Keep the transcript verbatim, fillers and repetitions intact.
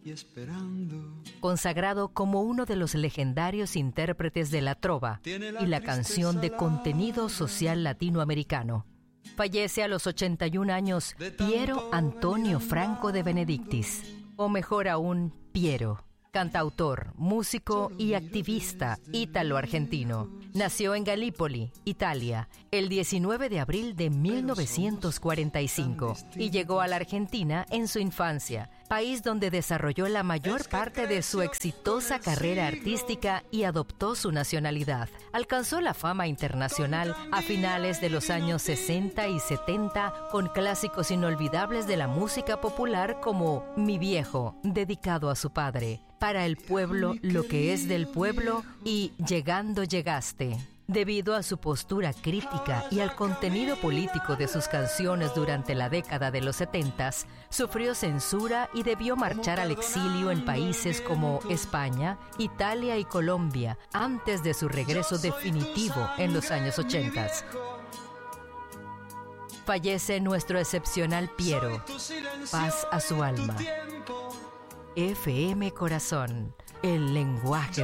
y esperando. Consagrado como uno de los legendarios intérpretes de la trova y la canción de contenido social latinoamericano. Fallece a los ochenta y un años Piero Antonio Franco de Benedictis, o mejor aún, Piero. Cantautor, músico y activista ítalo-argentino. Nació en Galípoli, Italia, el diecinueve de abril de mil novecientos cuarenta y cinco y llegó a la Argentina en su infancia, país donde desarrolló la mayor parte de su exitosa carrera artística y adoptó su nacionalidad. Alcanzó la fama internacional a finales de los años sesenta y setenta con clásicos inolvidables de la música popular como Mi Viejo, dedicado a su padre, Para el Pueblo, lo que es del pueblo y Llegando llegaste. Debido a su postura crítica y al contenido político de sus canciones durante la década de los setentas, sufrió censura y debió marchar al exilio en países como España, Italia y Colombia, antes de su regreso definitivo en los años ochentas. Fallece nuestro excepcional Piero. Paz a su alma. F M Corazón, el lenguaje